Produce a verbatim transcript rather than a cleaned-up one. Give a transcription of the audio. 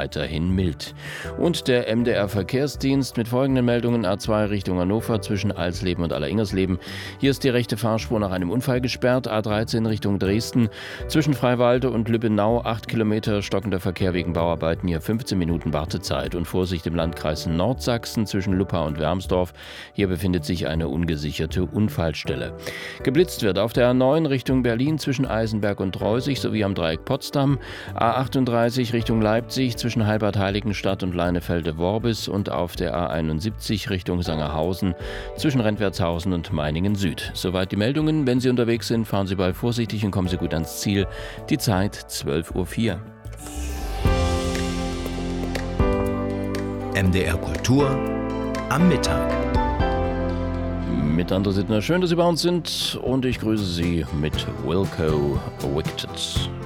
weiterhin mild. Und der M D R-Verkehrsdienst mit folgenden Meldungen: A zwei Richtung Hannover zwischen Alsleben und Alleringgersleben. Hier ist die rechte Fahrspur nach einem Unfall gesperrt. A dreizehn Richtung Dresden zwischen Freiwalde und Lübbenau acht Kilometer stockender Verkehr wegen Bauarbeiten. Hier fünfzehn Minuten Wartezeit. Und Vorsicht im Landkreis Nordsachsen zwischen Luppau und Wermsdorf. Hier befindet sich eine ungesicherte Unfallstelle. Geblitzt wird auf der A neun Richtung Berlin zwischen Eisenberg und Treusig sowie am Dreieck Potsdam. A achtunddreißig Richtung Leipzig zwischen Heilbad-Heiligenstadt und Leinefelde-Worbis und auf der A einundsiebzig Richtung Sangerhausen zwischen Rentwertshausen und Meiningen Süd. Soweit die Meldungen. Wenn Sie unterwegs sind, fahren Sie bald vorsichtig und kommen Sie gut ans Ziel. Die Zeit zwölf Uhr vier. M D R Kultur am Mittag. Mit André Sittner. Schön, dass Sie bei uns sind und ich grüße Sie mit Wilco Wicked.